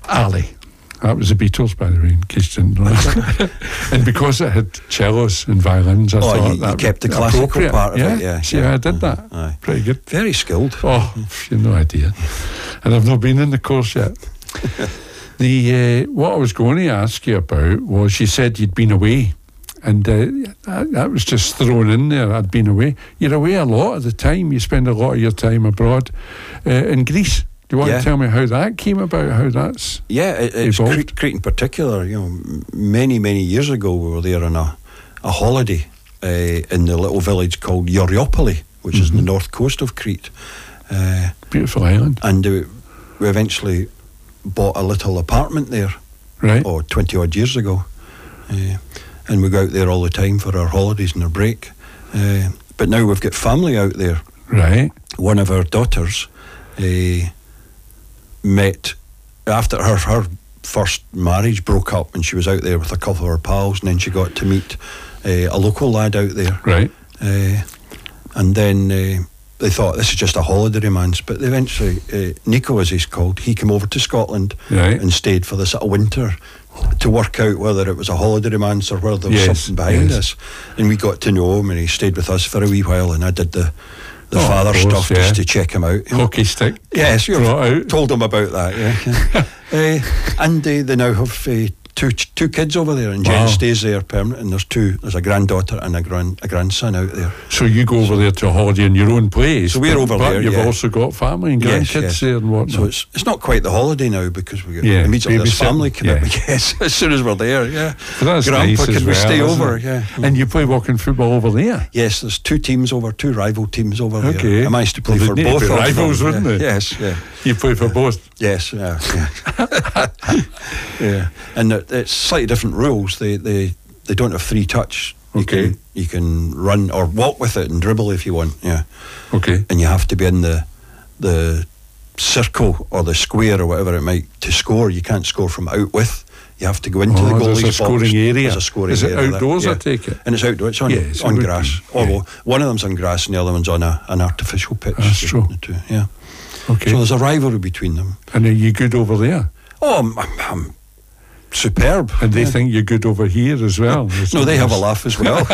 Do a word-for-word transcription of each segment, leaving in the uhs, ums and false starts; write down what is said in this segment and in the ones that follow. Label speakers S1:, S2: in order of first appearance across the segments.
S1: Ali. That was the Beatles, by the way, in case you didn't know. And because it had cellos and violins, I
S2: oh,
S1: thought
S2: you,
S1: that
S2: you kept the classical part of
S1: yeah?
S2: it, yeah.
S1: See,
S2: yeah.
S1: I did that.
S2: Aye.
S1: Pretty good.
S2: Very skilled.
S1: Oh, you've no idea. And I've not been in the course yet. the uh, what I was going to ask you about was, you said you'd been away. And uh, that, that was just thrown in there. I'd been away. You're away a lot of the time. You spend a lot of your time abroad uh, in Greece. Do you want
S2: yeah.
S1: to tell me how that came about, how that's
S2: Yeah, it, it's
S1: evolved?
S2: Crete, Crete in particular. You know, many, many years ago we were there on a, a holiday uh, in the little village called Yoriopoli, which mm-hmm. is on the north coast of Crete. Uh,
S1: Beautiful island.
S2: And uh, we eventually bought a little apartment there,
S1: right?
S2: Oh, twenty odd years ago. Uh, and we go out there all the time for our holidays and our break. Uh, but now we've got family out there.
S1: Right.
S2: One of our daughters uh, met after her, her first marriage broke up, and she was out there with a couple of her pals, and then she got to meet uh, a local lad out there.
S1: Right.
S2: Uh, and then uh, they thought this is just a holiday romance, but eventually uh, Nico, as he's called, he came over to Scotland
S1: right.
S2: and stayed for the sort of winter to work out whether it was a holiday romance or whether there was
S1: yes,
S2: something behind
S1: yes.
S2: us. And we got to know him, and he stayed with us for a wee while, and I did the the
S1: oh,
S2: father
S1: course,
S2: stuff
S1: yeah.
S2: just to check him out. You know.
S1: Hockey stick.
S2: Yes, you
S1: out.
S2: told him about that. Yeah, uh, and uh, they now have uh, two two kids over there, and Jen
S1: wow.
S2: stays there permanent. And there's two. There's a granddaughter and a grand a grandson out there.
S1: So you go over there to a holiday in your own place.
S2: So we're
S1: but,
S2: over
S1: but
S2: there.
S1: You've
S2: yeah.
S1: also got family and grandkids
S2: yes, yes.
S1: there and whatnot.
S2: So it's it's not quite the holiday now because we get
S1: yeah,
S2: immediately there's family commitment.
S1: Yeah.
S2: Yes, as soon as we're there. Yeah.
S1: But that's
S2: Grandpa,
S1: nice
S2: can
S1: as
S2: we
S1: well,
S2: stay
S1: isn't
S2: over?
S1: it?
S2: Yeah.
S1: And you play walking football over there?
S2: Yes, there's two teams over, two rival teams over
S1: okay.
S2: there. I managed to play
S1: well,
S2: for both of them.
S1: Rivals, wouldn't
S2: yeah.
S1: they?
S2: Yes, yeah.
S1: You play for both?
S2: Yes, yeah. Yeah. yeah. And it's slightly different rules. They they, they don't have free touch. You
S1: okay.
S2: Can, you can run or walk with it and dribble if you want. Yeah.
S1: Okay.
S2: And you have to be in the the circle or the square or whatever it might to score. You can't score from out with. You have to go into
S1: oh,
S2: the goalie's
S1: there's a scoring
S2: box.
S1: area.
S2: There's a scoring
S1: Is it
S2: area
S1: outdoors,
S2: there.
S1: I take it?
S2: And it's outdoors. It's on,
S1: yes,
S2: on
S1: it
S2: grass.
S1: Be, yeah.
S2: Oh, well, one of them's on grass and the other one's on a, an artificial pitch.
S1: That's true.
S2: The two, yeah.
S1: Okay.
S2: So there's a rivalry between them.
S1: And are you good over there?
S2: Oh, I'm, I'm, I'm superb.
S1: And they
S2: yeah.
S1: think you're good over here as well?
S2: No, they have a laugh as well.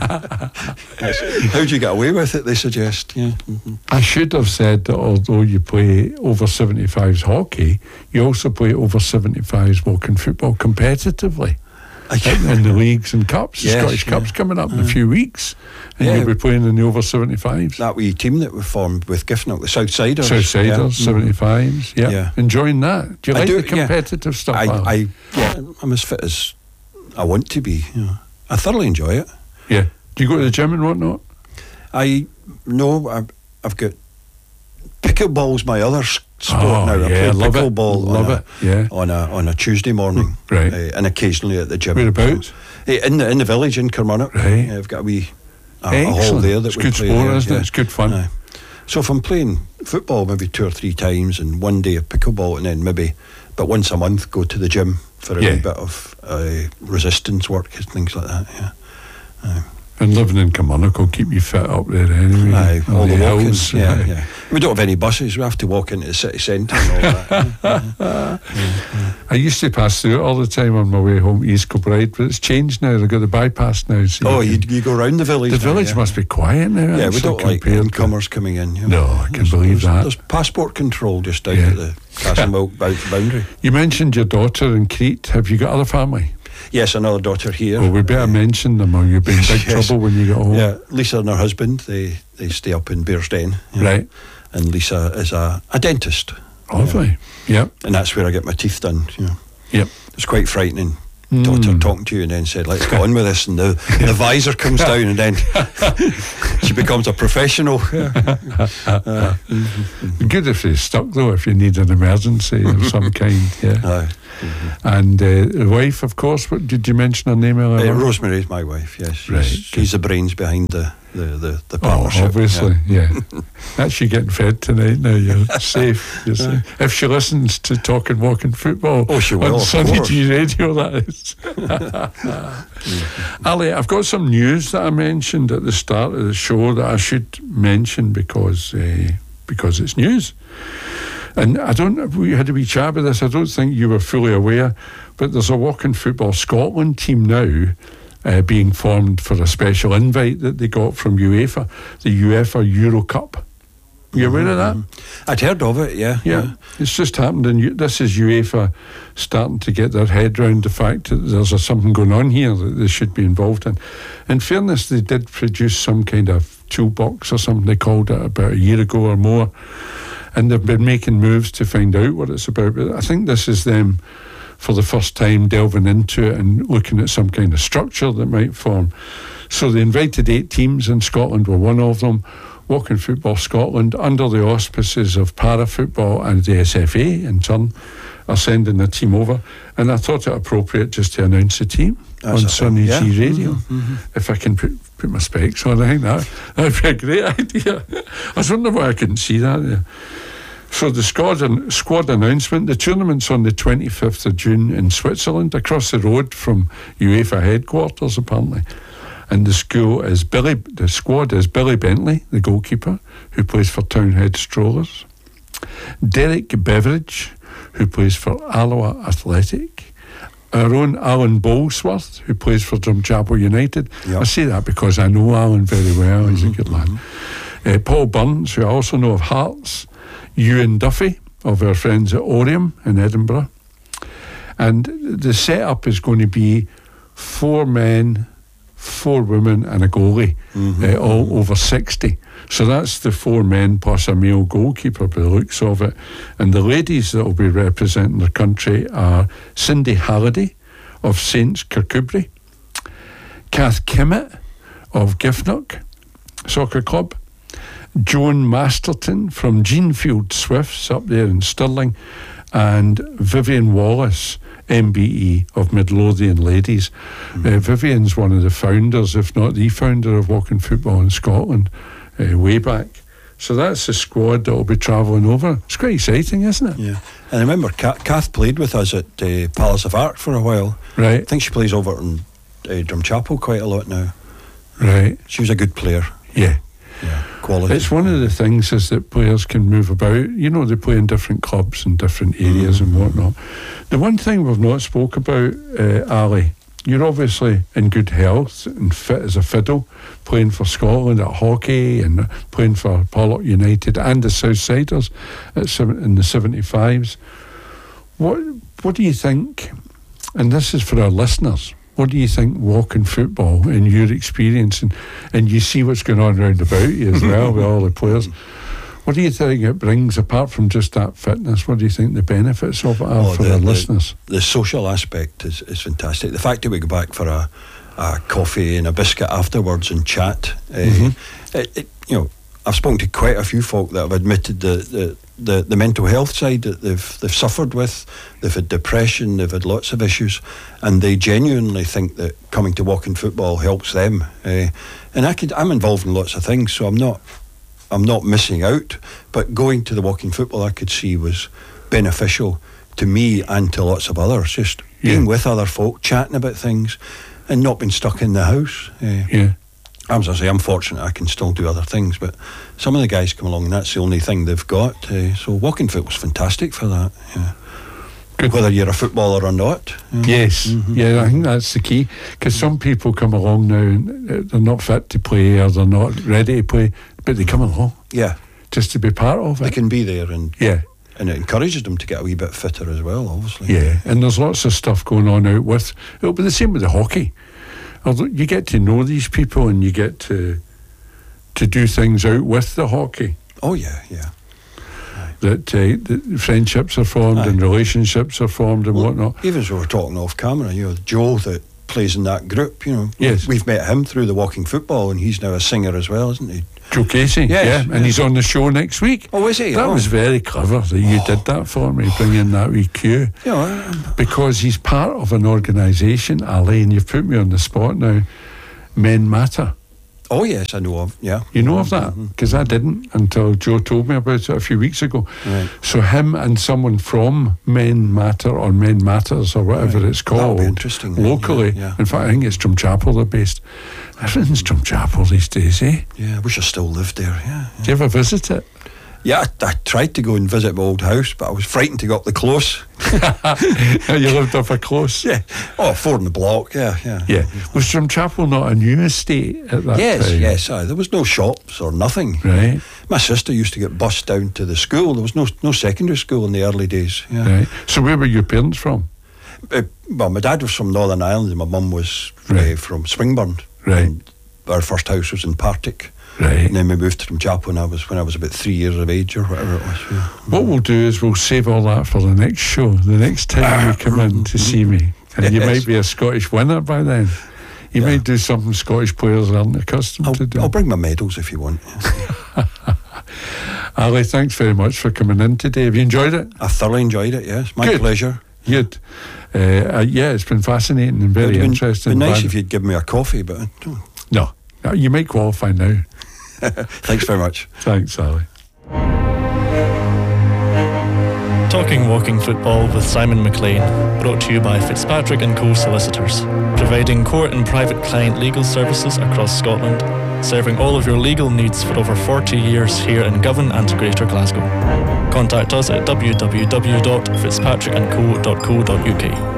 S2: Yes. How do you get away with it, they suggest? Yeah. Mm-hmm.
S1: I should have said that although you play over seventy-fives hockey, you also play over seventy-fives walking football competitively. In the leagues and cups, the
S2: yes,
S1: Scottish
S2: yeah.
S1: Cup's coming up
S2: uh,
S1: in a few weeks, and
S2: yeah.
S1: you'll be playing in the over seventy-fives.
S2: That wee team that we formed with Giffnock, the Southsiders.
S1: Southsiders,
S2: yeah.
S1: seventy-fives, yeah.
S2: yeah.
S1: Enjoying that. Do you
S2: I
S1: like
S2: do,
S1: the competitive
S2: yeah.
S1: stuff?
S2: I,
S1: Alan?
S2: I, yeah, I'm as fit as I want to be. You know. I thoroughly enjoy it.
S1: Yeah. Do you go to the gym and whatnot?
S2: I no, I've, I've got pickleball's my other sport
S1: oh,
S2: now. I
S1: yeah,
S2: play
S1: love
S2: pickleball
S1: it. Love
S2: on
S1: it. Yeah.
S2: A, on a on a Tuesday morning,
S1: right?
S2: Uh, and occasionally at the gym.
S1: Whereabouts?
S2: Uh, in the in the village in Kilmarnock.
S1: Right.
S2: Uh, I've got a wee a, a hall there that
S1: it's
S2: we
S1: good
S2: play
S1: sport,
S2: there,
S1: isn't
S2: yeah.
S1: it? It's good fun.
S2: Uh, so if I'm playing football maybe two or three times and one day of pickleball and then maybe, but once a month go to the gym for a
S1: yeah.
S2: wee bit of uh, resistance work and things like that. Yeah. Uh,
S1: And living in Kilmarnock will keep you fit up there anyway.
S2: Aye, all, all the, the walking,
S1: hills,
S2: yeah,
S1: aye.
S2: yeah. We don't have any buses. We have to walk into the city centre and all that. yeah, yeah, yeah.
S1: I used to pass through it all the time on my way home to East Kilbride, but it's changed now. They've got the bypass now. So
S2: oh,
S1: you,
S2: you,
S1: can,
S2: you go round the village.
S1: The
S2: now,
S1: village
S2: yeah.
S1: must be quiet now.
S2: Yeah, we don't like incomers coming in. You know.
S1: No, I can
S2: there's,
S1: believe
S2: there's,
S1: that.
S2: There's passport control just down
S1: Yeah.
S2: at the Castlemilk boundary.
S1: You mentioned your daughter in Crete. Have you got other family?
S2: Yes, another daughter here.
S1: Well, we better uh, mention them or you'll be in big
S2: yes.
S1: trouble when you get home.
S2: Yeah, Lisa and her husband, they, they stay up in Bearsden. You know?
S1: Right.
S2: And Lisa is a, a dentist.
S1: Lovely.
S2: Yeah.
S1: Yep.
S2: And that's where I get my teeth done. You know.
S1: Yep.
S2: It's quite frightening.
S1: Mm.
S2: Daughter talking to you and then said, let's go on with this, and the, the visor comes down and then she becomes a professional. Yeah. Uh,
S1: Good if they're stuck though, if you need an emergency of some kind. Yeah.
S2: uh, mm-hmm.
S1: And uh, the wife, of course, what did you mention her name earlier?
S2: uh, Rosemary is my wife, yes. She's,
S1: Right,
S2: she's the brains behind the, the, the, the
S1: Oh,
S2: partnership.
S1: obviously,
S2: yeah.
S1: yeah. That's you getting fed tonight now, you're safe. You're safe. If she listens to Talking Walking Football
S2: Oh, she will,
S1: on
S2: of
S1: Sunday
S2: course.
S1: G Radio, that is. Ali, I've got some news that I mentioned at the start of the show that I should mention because uh, because it's news. And I don't, we had a wee chat about this, I don't think you were fully aware, but there's a Walking Football Scotland team now uh, being formed for a special invite that they got from UEFA, the UEFA Euro Cup. You aware mm-hmm. of that?
S2: I'd heard of it, yeah.
S1: Yeah, yeah. It's just happened, and this is UEFA starting to get their head around the fact that there's a, something going on here that they should be involved in. In fairness, they did produce some kind of toolbox or something, they called it, about a year ago or more, and they've been making moves to find out what it's about. But I think this is them, for the first time, delving into it and looking at some kind of structure that might form. So they invited eight teams, and Scotland were one of them. Walking Football Scotland, under the auspices of Para Football and the S F A in turn, are sending a team over. And I thought it appropriate just to announce the team That's on Sunny yeah. G Radio. Mm-hmm, mm-hmm. If I can put, put my specs on, I think that would be a great idea. I was wondering why I couldn't see that there. So the squad, squad announcement, the tournament's on the twenty-fifth of June in Switzerland, across the road from UEFA headquarters, apparently. And the school is Billy. The squad is Billy Bentley, the goalkeeper, who plays for Townhead Strollers. Derek Beveridge, who plays for Alloa Athletic. Our own Alan Bolesworth, who plays for Drumchapel United. Yep. I say that because I know Alan very well. Mm-hmm. He's a good lad. Mm-hmm. Uh, Paul Burns, who I also know of Hearts. Ewan Duffy, of our friends at Oriam in Edinburgh. And the setup is going to be four men, four women and a goalie, mm-hmm. uh, all over sixty. So that's the four men plus a male goalkeeper by the looks of it. And the ladies that will be representing their country are Cindy Halliday of Saints Kirkcudbright, Kath Kimmett of Giffnock Soccer Club, Joan Masterton from Jeanfield Swifts up there in Stirling, and Vivian Wallace, M B E of Midlothian Ladies. Mm-hmm. Uh, Vivian's one of the founders, if not the founder, of Walking Football in Scotland, uh, way back. So that's the squad that will be travelling over. It's quite exciting, isn't it?
S2: Yeah. And I remember Kath, Kath played with us at uh, Palace of Art for a while.
S1: Right.
S2: I think she plays over in uh, Drumchapel quite a lot now.
S1: Right.
S2: She was a good player.
S1: Yeah.
S2: Yeah, quality.
S1: It's one of the things is that players can move about. You know, they play in different clubs in different areas mm-hmm. and whatnot. The one thing we've not spoke about, uh, Ali, you're obviously in good health and fit as a fiddle, playing for Scotland at hockey and playing for Pollock United and the Southsiders at seven, in the seventy-fives. What What do you think? And this is for our listeners. What do you think Walking Football, in your experience, and, and you see what's going on around about you as well with all the players, what do you think it brings, apart from just that fitness? What do you think the benefits of it are oh, for
S2: the,
S1: our
S2: the,
S1: listeners?
S2: The social aspect is, is fantastic. The fact that we go back for a, a coffee and a biscuit afterwards and chat, mm-hmm. uh, it, it, you know, I've spoken to quite a few folk that have admitted the, the, the, the mental health side that they've they've suffered with. They've had depression, they've had lots of issues, and they genuinely think that coming to Walking Football helps them. Uh, and I could, I'm involved in lots of things, so I'm not I'm not missing out. But going to the Walking Football, I could see was beneficial to me and to lots of others. Just yeah. being with other folk, chatting about things, and not being stuck in the house. Uh,
S1: yeah.
S2: As I say, I'm fortunate I can still do other things, but some of the guys come along and that's the only thing they've got. Uh, so Walking Foot was fantastic for that. Yeah. Good. Whether you're a footballer or not.
S1: Yeah. Yes, mm-hmm. yeah, I think that's the key. Because some people come along now and they're not fit to play or they're not ready to play, but they come along.
S2: Yeah.
S1: Just to be part of it.
S2: They can be there and
S1: yeah.
S2: and it encourages them to get a wee bit fitter as well, obviously.
S1: Yeah, and there's lots of stuff going on out with. It'll be the same with the hockey. You get to know these people and you get to to do things out with the hockey.
S2: Oh yeah, yeah.
S1: Aye. That uh, the friendships are formed Aye. and relationships are formed and well, whatnot.
S2: Even as we were talking off camera, you know, Joe that plays in that group, you know,
S1: yes.
S2: we've met him through the Walking Football and he's now a singer as well, isn't he?
S1: Joe Casey, yes, yeah, and yes. he's on the show next week.
S2: Oh, is he?
S1: That
S2: oh.
S1: was very clever that you oh. did that for me, bringing that wee cue.
S2: You know, um,
S1: because he's part of an organisation, Ali, and you've put me on the spot now, Men Matter.
S2: Oh yes, I know of, yeah.
S1: You know of that? Because mm-hmm. I didn't until Joe told me about it a few weeks ago.
S2: Right.
S1: So him and someone from Men Matter or Men Matters or whatever right. it's called,
S2: interesting,
S1: locally.
S2: Yeah, yeah.
S1: In fact, I think it's Drumchapel they're based. Everything's Drumchapel these days, eh?
S2: Yeah, I wish I still lived there, yeah. yeah.
S1: Do you ever visit it?
S2: Yeah, I, I tried to go and visit my old house, but I was frightened to go up the close.
S1: You lived up a close?
S2: Yeah. Oh, four in the block, yeah, yeah.
S1: Yeah. Was Drumchapel not a new estate at that
S2: yes,
S1: time?
S2: Yes, yes. There was no shops or nothing.
S1: Right.
S2: My sister used to get bused down to the school. There was no no secondary school in the early days. Yeah.
S1: Right. So where were your parents from?
S2: Uh, well, my dad was from Northern Ireland and my mum was
S1: Right.
S2: uh, from Springburn.
S1: Right.
S2: And our first house was in Partick.
S1: Right.
S2: And then we moved to Drumchapel when I was when I was about three years of age or whatever it was. Yeah.
S1: What we'll do is we'll save all that for the next show, the next time you come in to see me. And you
S2: Yes.
S1: might be a Scottish winner by then. You
S2: Yeah.
S1: might do something Scottish players aren't accustomed
S2: I'll,
S1: to do.
S2: I'll bring my medals if you want.
S1: Ali, thanks very much for coming in today. Have you enjoyed it?
S2: I thoroughly enjoyed it, yes. My
S1: Good.
S2: pleasure.
S1: Good. Uh, uh, yeah, it's been fascinating and very
S2: It'd been,
S1: interesting.
S2: been nice
S1: Van-
S2: if you'd give me a coffee, but I don't.
S1: No, No, you might qualify now.
S2: Thanks very much.
S1: Thanks, Ali.
S3: Talking Walking Football with Simon McLean, brought to you by Fitzpatrick and Co Solicitors, providing court and private client legal services across Scotland, serving all of your legal needs for over forty years here in Govan and Greater Glasgow. Contact us at w w w dot fitzpatrick and co dot co dot u k.